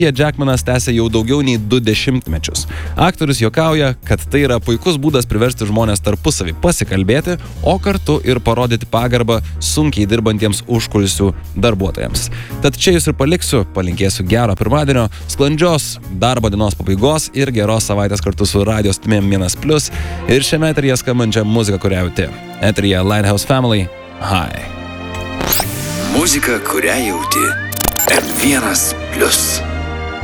Jackmanas tęsia jau daugiau nei 2 dešimtmečius. Aktorius juokauja, kad tai yra puikus būdas priversti žmonės tarpusavį pasikalbėti, o kartu ir parodyti pagarbą sunkiai dirbantiems užkulisių darbuotojams. Tad čia jūs ir paliksiu, palinkėsiu gero pirmadienio, sklandžios darbo dienos pabaigos ir geros savaitės kartu su Radio Stimėm 1+ ir šiame eteryje skambančią muziką, kurią jauti. Eteryje Lighthouse Family, Hi. Muzika, kurią jauti. M1+.